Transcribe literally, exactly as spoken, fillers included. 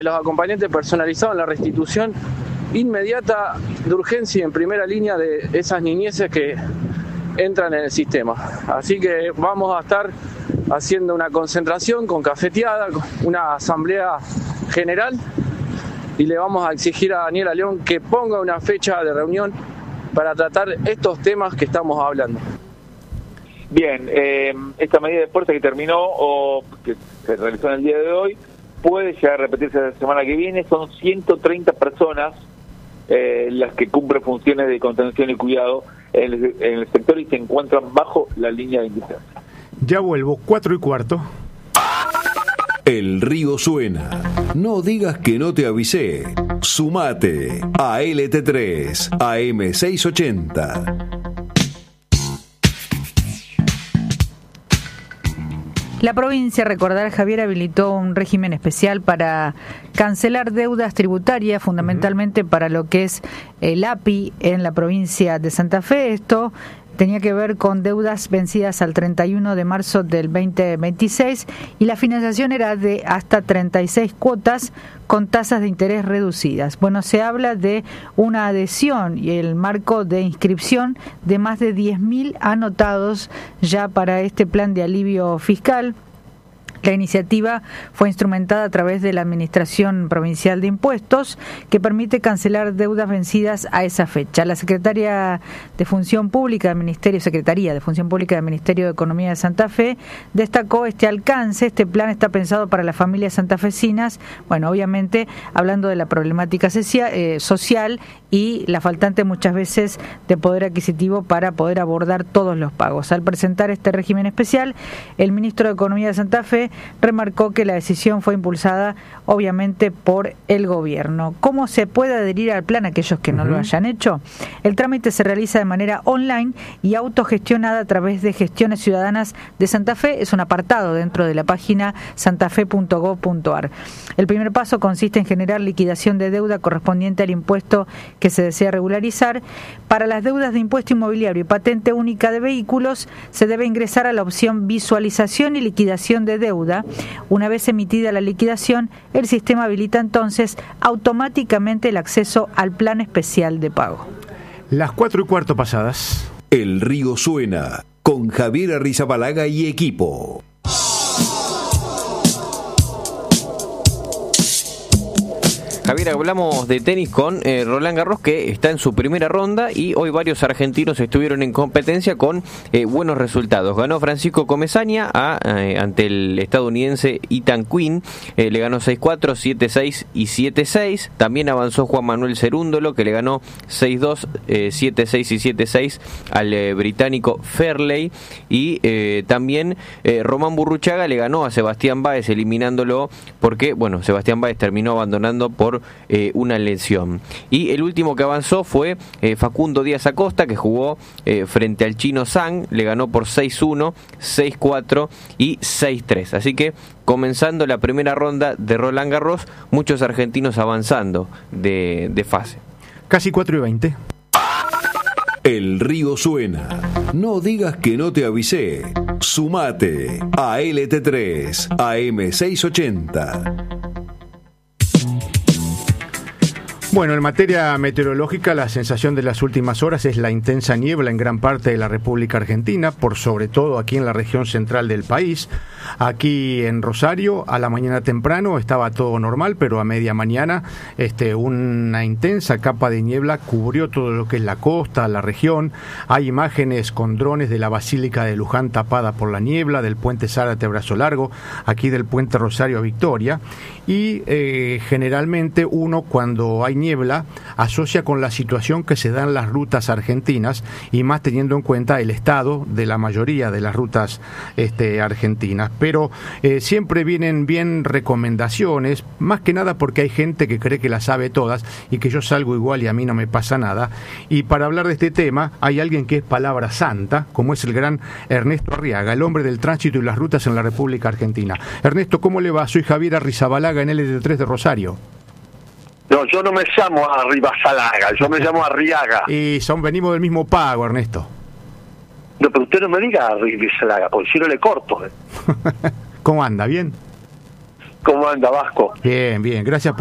Los acompañantes personalizados en la restitución inmediata de urgencia y en primera línea de esas niñeces que entran en el sistema. Así que vamos a estar haciendo una concentración con cafeteada, una asamblea general, y le vamos a exigir a Daniela León que ponga una fecha de reunión para tratar estos temas que estamos hablando. Bien, eh, esta medida de fuerza que terminó o que se realizó en el día de hoy puede llegar a repetirse la semana que viene. Son ciento treinta personas eh, las que cumplen funciones de contención y cuidado en el, en el sector y se encuentran bajo la línea de indigencia. Ya vuelvo, cuatro y cuarto. El río suena. No digas que no te avisé. Sumate a L T tres, A M seiscientos ochenta. La provincia, recordar, Javier, habilitó un régimen especial para cancelar deudas tributarias, fundamentalmente para lo que es el A P I en la provincia de Santa Fe. Esto tenía que ver con deudas vencidas al treinta y uno de marzo del veinte veintiséis y la financiación era de hasta treinta y seis cuotas con tasas de interés reducidas. Bueno, se habla de una adhesión y el marco de inscripción de más de diez mil anotados ya para este plan de alivio fiscal. La iniciativa fue instrumentada a través de la Administración Provincial de Impuestos, que permite cancelar deudas vencidas a esa fecha. La Secretaria de Función Pública del Ministerio, Secretaría de Función Pública del Ministerio de Economía de Santa Fe, destacó este alcance. Este plan está pensado para las familias santafesinas, bueno, obviamente hablando de la problemática social y la faltante muchas veces de poder adquisitivo para poder abordar todos los pagos. Al presentar este régimen especial, el ministro de Economía de Santa Fe remarcó que la decisión fue impulsada obviamente por el gobierno. ¿Cómo se puede adherir al plan aquellos que no uh-huh. lo hayan hecho? El trámite se realiza de manera online y autogestionada a través de Gestiones Ciudadanas de Santa Fe. Es un apartado dentro de la página santafe punto gob punto ar. El primer paso consiste en generar liquidación de deuda correspondiente al impuesto que se desea regularizar. Para las deudas de impuesto inmobiliario y patente única de vehículos se debe ingresar a la opción visualización y liquidación de deuda. Una vez emitida la liquidación, el sistema habilita entonces automáticamente el acceso al plan especial de pago. Las cuatro y cuarto pasadas. El río suena con Javier Arrizabalaga y equipo. Javier, hablamos de tenis con eh, Roland Garros, que está en su primera ronda y hoy varios argentinos estuvieron en competencia con eh, buenos resultados. Ganó Francisco Comesaña a, eh, ante el estadounidense Ethan Quinn, eh, le ganó seis cuatro, siete seis y siete seis. También avanzó Juan Manuel Cerúndolo, que le ganó seis dos, eh, siete seis y siete seis al eh, británico Fairley. Y eh, también eh, Román Burruchaga le ganó a Sebastián Báez, eliminándolo porque, bueno, Sebastián Báez terminó abandonando por Eh, una lesión. Y el último que avanzó fue eh, Facundo Díaz Acosta, que jugó eh, frente al chino Zhang, le ganó por seis uno, seis cuatro y seis tres. Así que comenzando la primera ronda de Roland Garros, muchos argentinos avanzando de, de fase. Casi cuatro y veinte. El río suena. No digas que no te avisé. Sumate a L T tres, A M seiscientos ochenta. Bueno, en materia meteorológica, la sensación de las últimas horas es la intensa niebla en gran parte de la República Argentina, por sobre todo aquí en la región central del país. Aquí en Rosario, a la mañana temprano estaba todo normal, pero a media mañana este, una intensa capa de niebla cubrió todo lo que es la costa, la región. Hay imágenes con drones de la Basílica de Luján tapada por la niebla, del puente Zárate Brazo Largo, aquí del puente Rosario Victoria. Y eh, generalmente uno, cuando hay niebla, asocia con la situación que se da en las rutas argentinas, y más teniendo en cuenta el estado de la mayoría de las rutas este, argentinas. Pero eh, siempre vienen bien recomendaciones, más que nada porque hay gente que cree que las sabe todas y que yo salgo igual y a mí no me pasa nada. Y para hablar de este tema hay alguien que es palabra santa, como es el gran Ernesto Arriaga, el hombre del tránsito y las rutas en la República Argentina. Ernesto, ¿cómo le va? Soy Javier Arrizabalaga en L T tres de Rosario. No, yo no me llamo Arrizabalaga, yo me llamo Arriaga. Y son, venimos del mismo pago, Ernesto. No, pero usted no me diga Arrizabalaga, porque si no le corto. ¿eh? ¿Cómo anda? ¿Bien? ¿Cómo anda, Vasco? Bien, bien, gracias por